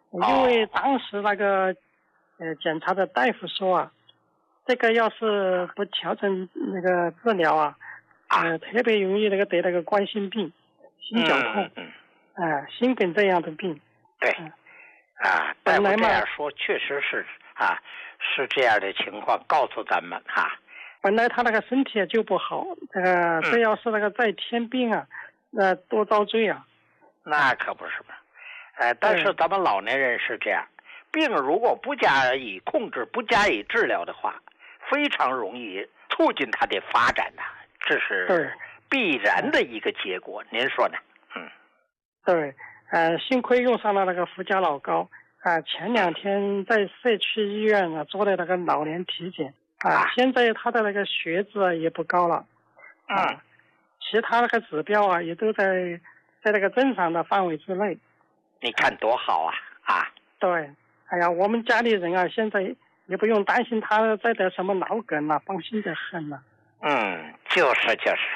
因为当时那个检查的大夫说啊，这个要是不调整那个治疗啊，特别容易那个得那个冠心病、心绞痛，心梗这样的病。 对，大夫这样说确实是是这样的情况，告诉咱们本来他那个身体就不好，这要是那个再添病啊，那多遭罪啊。 那可不是嘛。但是咱们老年人是这样，病如果不加以控制、不加以治疗的话，非常容易促进它的发展呐，这是必然的一个结果。您说呢？ 对，幸亏用上了那个福佳老膏前2天在社区医院做的那个老年体检现在他的那个血脂也不高了其他那个指标也都在那个正常的范围之内。 你看多好啊！ 对，哎呀，我们家里人现在也不用担心他再得什么脑梗了，放心的很了。 就是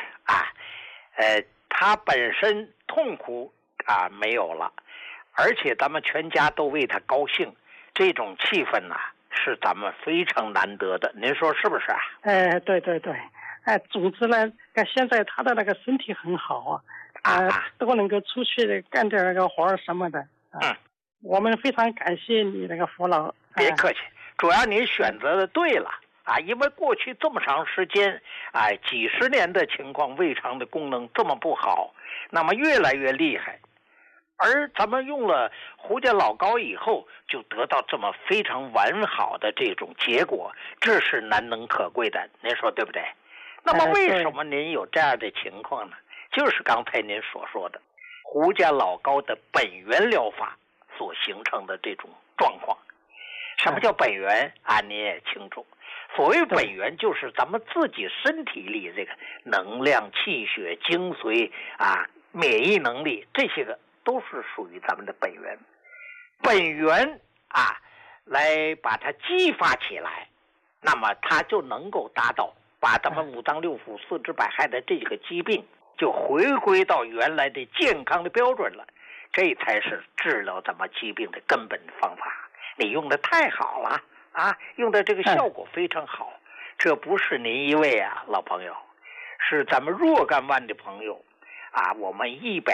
他本身痛苦没有了，而且咱们全家都为他高兴，这种气氛是咱们非常难得的，您说是不是对，总之呢，现在他的那个身体很好都能够出去干点那个活什么的我们非常感谢你那个福老。 别客气，主要你选择的对了因为过去这么长时间几十年的情况，胃肠的功能这么不好，那么越来越厉害，而咱们用了胡家老膏以后，就得到这么非常完好的这种结果，这是难能可贵的，您说对不对？那么为什么您有这样的情况呢？就是刚才您所说的胡家老膏的本源疗法所形成的这种状况。什么叫本源你也清楚，所谓本源就是咱们自己身体里这个能量、气血、精髓免疫能力，这些个都是属于咱们的本源。本源来把它激发起来，那么它就能够达到把咱们五脏六腑、四肢百骸的这个疾病就回归到原来的健康的标准了，这才是治疗咱们疾病的根本方法。你用的太好了用的这个效果非常好。这不是您一位老朋友，是咱们若干万的朋友我们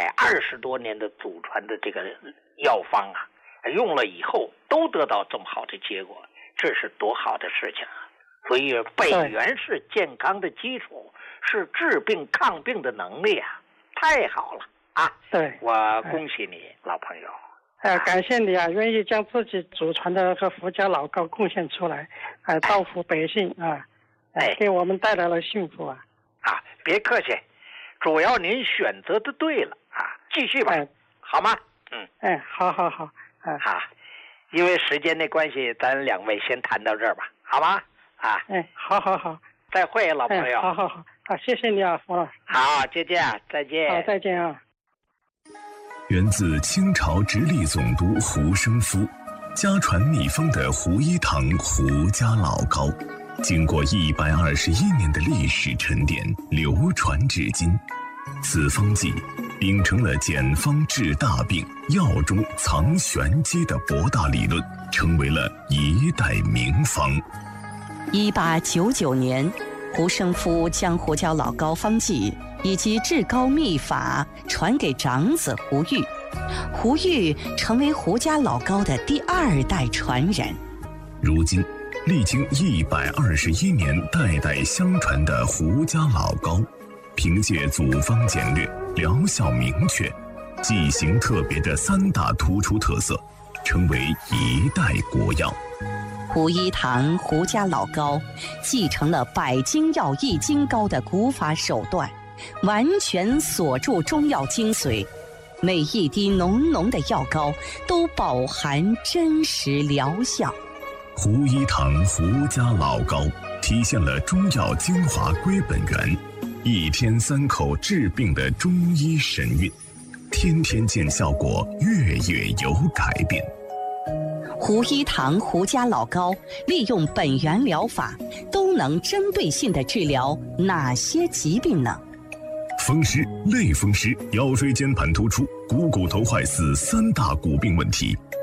120多年的祖传的这个药方用了以后都得到这么好的结果，这是多好的事情所以本源是健康的基础，是治病抗病的能力太好了对， 我恭喜你老朋友感谢你愿意将自己祖传的和福家老膏贡献出来造福百姓给我们带来了幸福别客气，主要您选择的对了继续吧好吗？ 好好，因为时间的关系，咱两位先谈到这儿吧，好吗？ 好， 再会，老朋友。 好，谢谢你福老师。 好，再见，再见。 好，再见源自清朝直隶总督胡生夫，家传秘方的胡一堂胡家老膏，经过121年的历史沉淀，流传至今。此方剂秉承了简方治大病、药中藏玄机的博大理论，成为了一代名方。 1899年，胡生夫将胡椒老膏方剂以及治膏秘法传给长子胡玉，胡玉成为胡家老膏的第2代传人。 如今，历经121年代代相传的胡家老膏，凭借组方简略、疗效明确、剂型特别的3大突出特色，成为一代国药。 胡一堂胡家老膏继承了百金药易筋膏的古法手段，完全锁住中药精髓，每一滴浓浓的药膏都饱含真实疗效。 胡一堂胡家老膏体现了中药精华归本源，1天3口治病的中医神韵，天天见效果，月月有改变。 胡一堂胡家老膏利用本源疗法，都能针对性地治疗哪些疾病呢？ 风湿、类风湿、腰椎间盘突出、股骨头坏死3大骨病问题，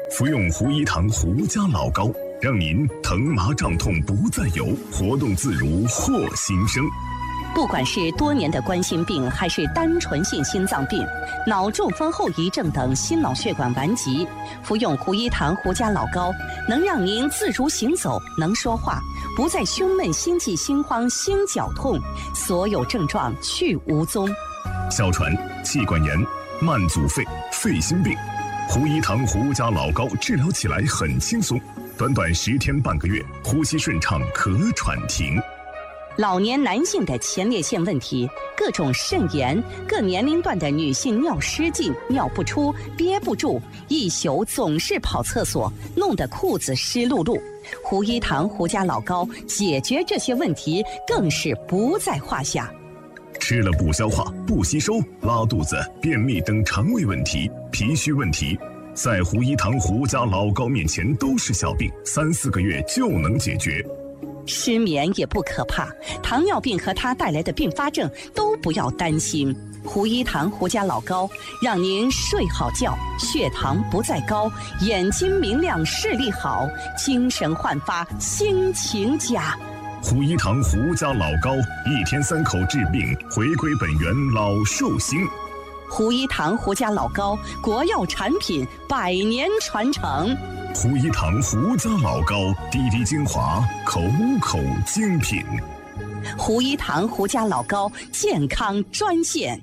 服用胡一堂胡家老膏，让您疼麻胀痛不再有，活动自如获新生。 不管是多年的冠心病，还是单纯性心脏病、脑中风后遗症等心脑血管顽疾，服用胡一堂胡家老膏，能让您自如行走，能说话，不再胸闷、心悸、心慌、心绞痛，所有症状去无踪。 哮喘、气管炎、慢阻肺、肺心病，胡一堂胡家老膏治疗起来很轻松，短短10天半个月，呼吸顺畅，咳喘停。 老年男性的前列腺问题，各种肾炎，各年龄段的女性尿失禁、尿不出、憋不住，一宿总是跑厕所，弄得裤子湿漉漉。胡一堂胡家老膏解决这些问题更是不在话下。 吃了不消化、不吸收、拉肚子、便秘等肠胃问题、脾虚问题，在胡一堂胡家老膏面前都是小病，3、4个月就能解决。 失眠也不可怕，糖尿病和它带来的并发症都不要担心。胡一堂胡家老膏让您睡好觉，血糖不再高，眼睛明亮，视力好，精神焕发，心情佳。 胡一堂胡家老膏，1天3口治病，回归本源，老寿星。 胡一堂胡家老膏，国药产品，100年传承。 胡一堂胡家老膏，滴滴精华，口口精品。 胡一堂胡家老膏健康专线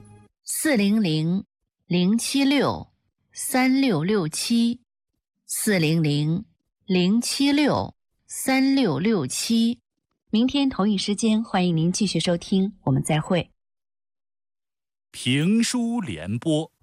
：400-076-3667，400-076-3667。明天同一时间，欢迎您继续收听，我们再会。 评书联播。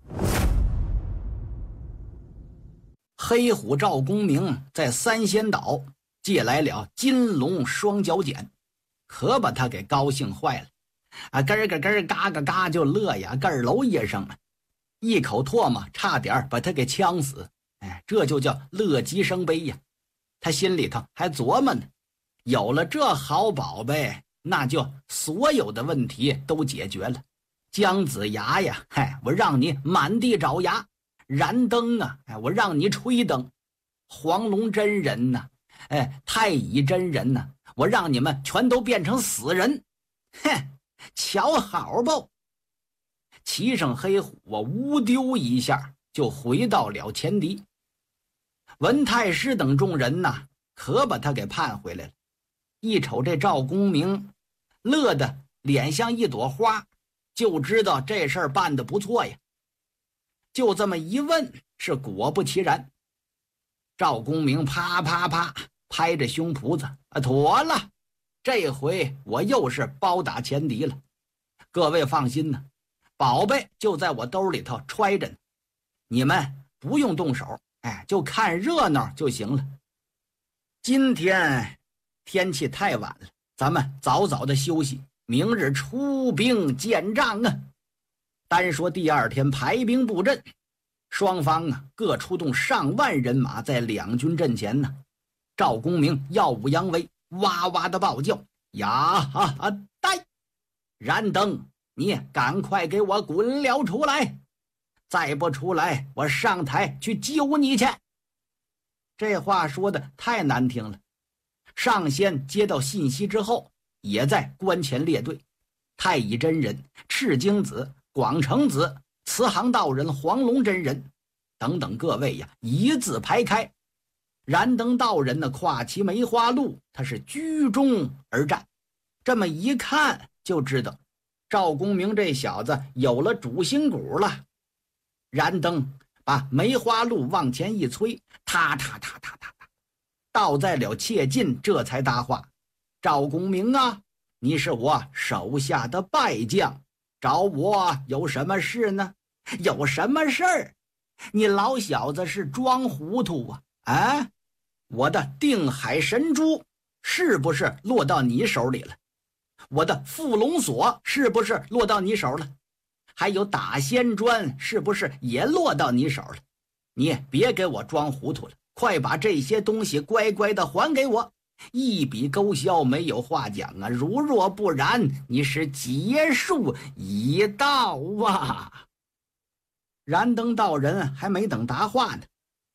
黑虎赵公明在三仙岛借来了金龙双脚剪，可把他给高兴坏了啊！咯咯咯嘎嘎嘎就乐呀，咯喽一声了，一口唾沫差点把他给呛死。哎，这就叫乐极生悲呀！他心里头还琢磨呢，有了这好宝贝，那就所有的问题都解决了。姜子牙呀，嗨，我让你满地找牙；燃灯啊，哎，我让你吹灯；黄龙真人呐，哎，太乙真人呐，我让你们全都变成死人。哼，瞧好不？骑上黑虎啊，乌丢一下就回到了前敌。文太师等众人呐，可把他给盼回来了。一瞅这赵公明，乐得脸像一朵花，就知道这事儿办得不错呀。就这么一问，是果不其然。赵公明啪啪啪拍着胸脯子，妥了，这回我又是包打前敌了。各位放心呢，宝贝就在我兜里头揣着呢，你们不用动手，哎，就看热闹就行了。今天天气太晚了，咱们早早的休息，明日出兵见仗啊。单说第二天排兵布阵，双方啊各出动上万人马在两军阵前呢。赵公明耀武扬威，哇哇的暴叫：呀哈哈呆！燃灯，你赶快给我滚了出来！再不出来，我上台去救你去！这话说的太难听了。上仙接到信息之后，也在关前列队。太乙真人、赤精子、广成子、慈航道人、黄龙真人等等各位呀，一字排开。燃灯道人呢，跨骑梅花鹿，他是居中而战。这么一看就知道，赵公明这小子有了主心骨了。燃灯把梅花鹿往前一催，踏踏踏踏踏踏，倒在了切近，这才搭话：赵公明啊，你是我手下的败将，找我有什么事呢？有什么事儿？你老小子是装糊涂啊！啊，我的定海神珠是不是落到你手里了？我的缚龙锁是不是落到你手了？还有打仙砖是不是也落到你手了？你别给我装糊涂了，快把这些东西乖乖的还给我，一笔勾销，没有话讲啊！如若不然，你是劫数已到啊！燃灯道人还没等答话呢，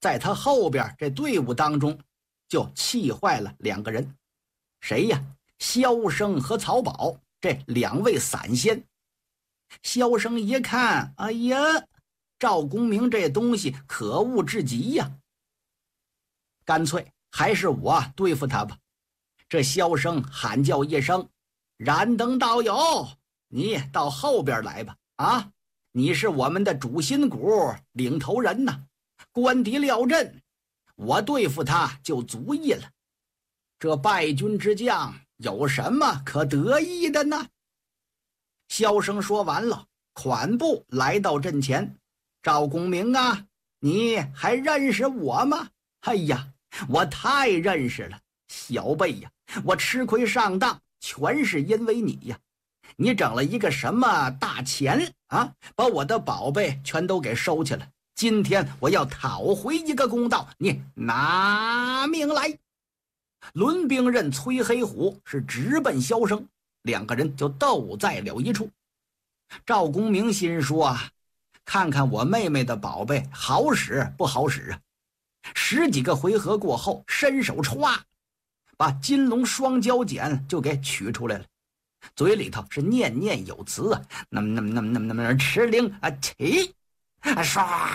在他后边这队伍当中就气坏了2个人，谁呀？萧生和曹宝这2位散仙。萧生一看，哎呀，赵公明这东西可恶至极呀，干脆还是我对付他吧。这萧生喊叫一声：“燃灯道友，你到后边来吧！啊，你是我们的主心骨领头人呐，官敌廖振，我对付他就足矣了。这败军之将有什么可得意的呢？”萧生说完了，款步来到阵前。赵公明啊，你还认识我吗？哎呀，我太认识了，小辈呀，我吃亏上当全是因为你呀。你整了一个什么大钱啊，把我的宝贝全都给收去了。今天我要讨回一个公道，你拿命来！轮兵刃崔黑虎是直奔萧生，2个人就斗在了一处。赵公明心说啊，看看我妹妹的宝贝好使不好使啊！10几个回合过后，伸手歘，把金龙双交剪就给取出来了，嘴里头是念念有词啊，那么吃灵啊起啊唰，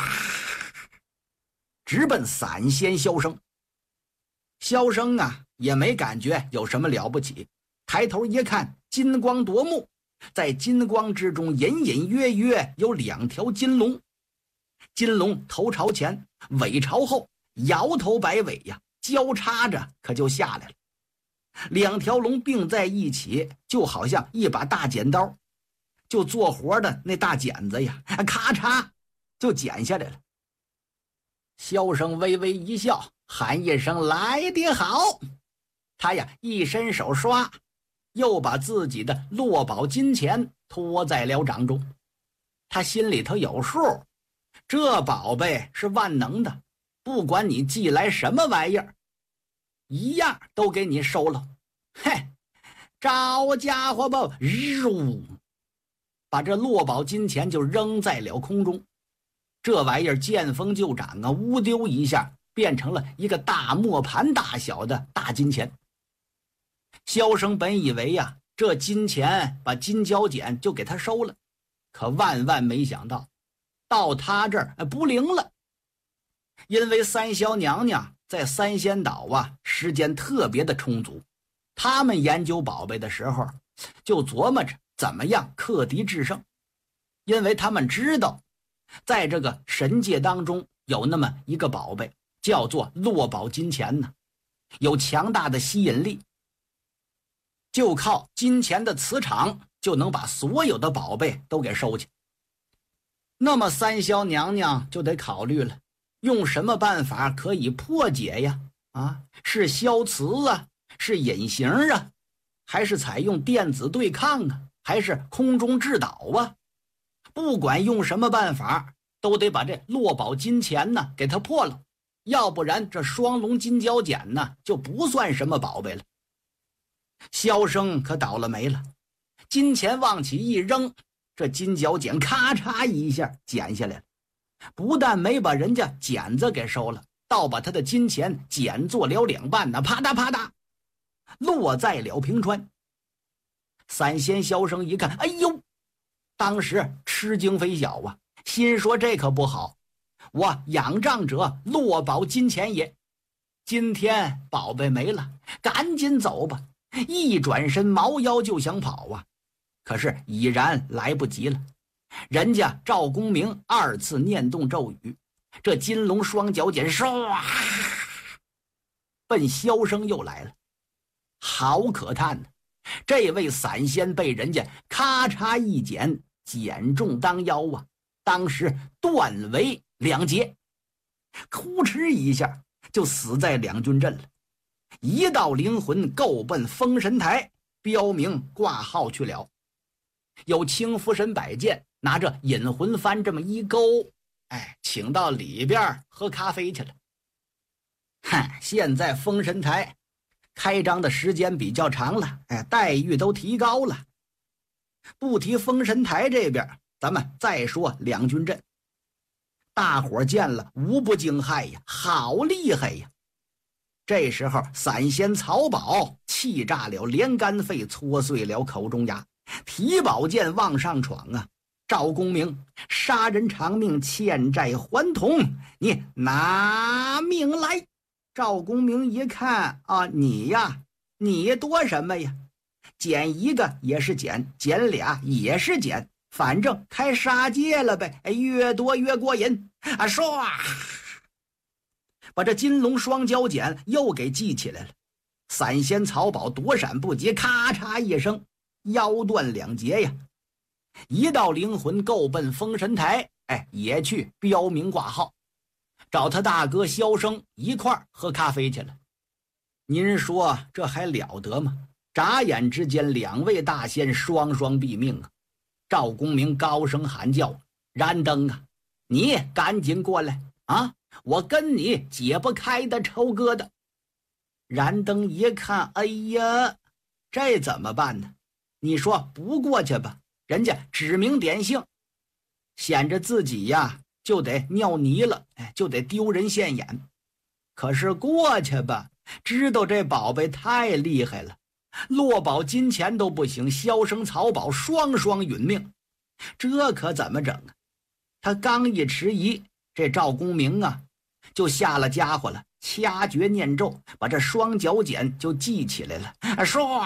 直奔散仙萧生。萧生啊也没感觉有什么了不起，抬头一看，金光夺目，在金光之中隐隐约约有2条金龙，金龙头朝前，尾朝后，摇头摆尾呀，交叉着可就下来了。2条龙并在一起，就好像一把大剪刀，就做活的那大剪子呀，咔嚓就剪下来了。萧生微微一笑，喊一声来得好。他呀一伸手刷，又把自己的落宝金钱托在了掌中。他心里头有数，这宝贝是万能的，不管你寄来什么玩意儿，一样都给你收了。嘿，招家伙吧，把这落宝金钱就扔在了空中。这玩意儿见风就长啊，乌丢一下变成了一个大磨盘大小的大金钱。萧生本以为呀，这金钱把金交剪就给他收了，可万万没想到，到他这儿不灵了。因为三霄娘娘在三仙岛啊，时间特别的充足，他们研究宝贝的时候，就琢磨着怎么样克敌制胜，因为他们知道，在这个神界当中有那么一个宝贝，叫做落宝金钱呢，有强大的吸引力，就靠金钱的磁场就能把所有的宝贝都给收去。那么三霄娘娘就得考虑了，用什么办法可以破解呀？是消磁啊，是隐形啊，还是采用电子对抗啊，还是空中制导啊？不管用什么办法，都得把这落宝金钱呢给它破了，要不然这双龙金交剪呢就不算什么宝贝了。萧生可倒了霉了，金钱往起一扔，这金交剪咔嚓一下剪下来了，不但没把人家剪子给收了，倒把他的金钱剪作了2半呢，啪嗒啪嗒落在了平川。三仙萧生一看，哎呦，当时吃惊非小啊，心说这可不好，我仰仗者落宝金钱也，今天宝贝没了，赶紧走吧。一转身猫腰就想跑啊，可是已然来不及了。人家赵公明2次念动咒语，这金龙双脚剪唰奔萧生又来了。好可叹的，这位散仙被人家咔嚓一剪，剪中当腰啊，当时断为2截，哭哧一下就死在两军阵了。一道灵魂够奔封神台，标明挂号去了。有青福神摆件拿着引魂幡这么一勾，请到里边喝咖啡去了。现在封神台开张的时间比较长了，待遇都提高了。不提封神台这边，咱们再说两军阵。 大伙见了无不惊骇呀，好厉害呀！这时候散仙曹宝气炸了连肝肺，搓碎了口中牙，提宝剑往上闯啊！赵公明，杀人偿命，欠债还童，你拿命来！赵公明一看啊，你多什么呀？捡一个也是捡，捡俩也是捡，反正开杀戒了呗，越多越过瘾啊！唰，把这金龙双交剪又给系起来了。散仙曹宝躲闪不及，咔嚓一声，腰断两截呀！一道灵魂够奔封神台，也去标明挂号，找他大哥萧生一块儿喝咖啡去了。您说这还了得吗？眨眼之间，两位大仙双双毙命啊！赵公明高声喊叫：“燃灯啊，你赶紧过来啊！我跟你解不开的仇疙瘩。”燃灯一看，哎呀，这怎么办呢？你说不过去吧，人家指名点姓，显着自己呀就得尿泥了，就得丢人现眼。可是过去吧，知道这宝贝太厉害了，落宝金钱都不行，萧生曹宝双双殒命，这可怎么整啊？他刚一迟疑，这赵公明啊就下了家伙了，掐诀念咒，把这双脚剪就系起来了，唰，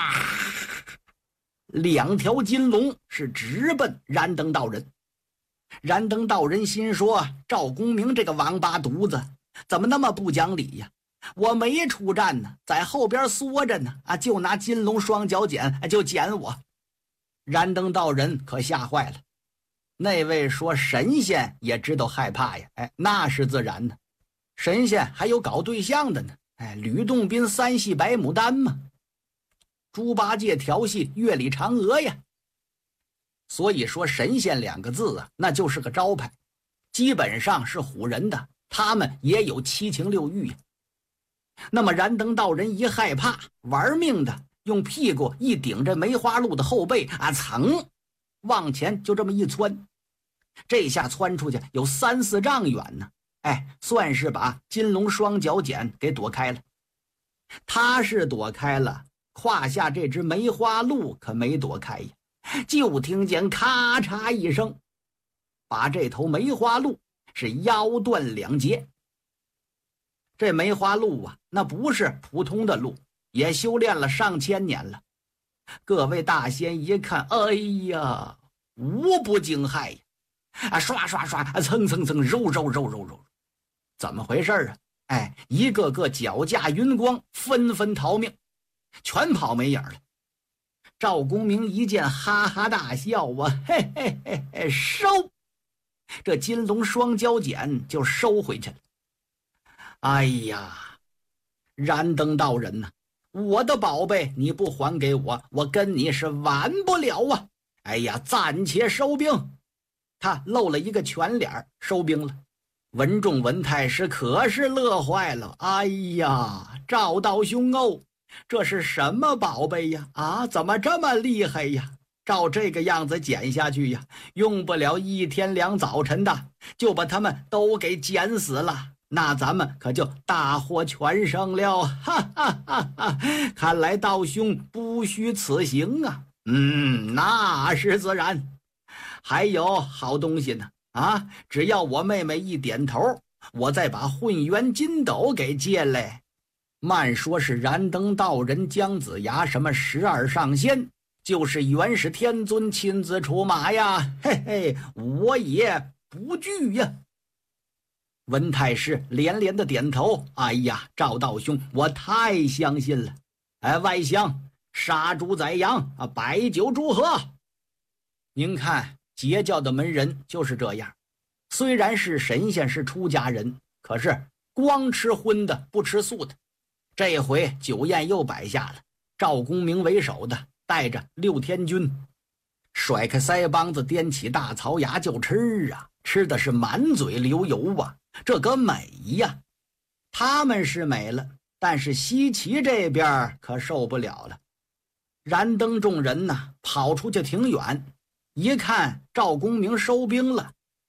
两条金龙是直奔燃灯道人。燃灯道人心说，赵公明这个王八犊子怎么那么不讲理呀？我没出战呢，在后边缩着呢，就拿金龙双脚剪就剪我。燃灯道人可吓坏了。那位说神仙也知道害怕呀，那是自然的，神仙还有搞对象的呢，吕洞宾三戏白牡丹嘛，猪八戒调戏月里嫦娥呀。所以说神仙两个字啊，那就是个招牌，基本上是唬人的，他们也有七情六欲呀。那么燃灯道人一害怕，玩命的用屁股一顶着梅花鹿的后背噌往前就这么一窜，这下窜出去有3-4丈远呢，算是把金龙双脚剪给躲开了。他是躲开了，胯下这只梅花鹿可没躲开呀，就听见咔嚓一声，把这头梅花鹿是腰断2截。这梅花鹿啊，那不是普通的鹿，也修炼了上千年了。各位大仙一看，哎呀，无不惊骇呀！刷刷刷，蹭蹭蹭，肉肉肉肉肉，怎么回事啊？一个个脚架云光，纷纷逃命，全跑没影了。赵公明一见，哈哈大笑啊，嘿嘿嘿嘿，收！这金龙双交剪就收回去了。哎呀，燃灯道人呐，我的宝贝你不还给我，我跟你是完不了啊！哎呀，暂且收兵。他露了一个全脸，收兵了。文仲文太师可是乐坏了，哎呀，赵道兄哦，这是什么宝贝呀？怎么这么厉害呀？照这个样子剪下去呀，用不了1天2早晨的，就把他们都给剪死了。那咱们可就大获全胜了，哈哈哈哈！看来道兄不虚此行啊。那是自然。还有好东西呢，只要我妹妹一点头，我再把混元金斗给借来。慢说是燃灯道人姜子牙什么12上仙，就是元始天尊亲自出马呀，嘿嘿，我也不惧呀。文太师连连的点头，哎呀，赵道兄，我太相信了。外乡杀猪宰羊摆酒祝贺。您看截教的门人就是这样，虽然是神仙是出家人，可是光吃荤的不吃素的。这回酒宴又摆下了，赵公明为首的带着6天军，甩开腮帮子，掂起大槽牙就吃啊，吃的是满嘴流油啊，这个美呀！他们是美了，但是西岐这边可受不了了。燃灯众人呢，跑出去挺远，一看赵公明收兵了，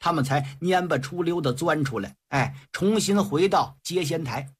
他们才蔫不出溜的钻出来，重新回到接仙台。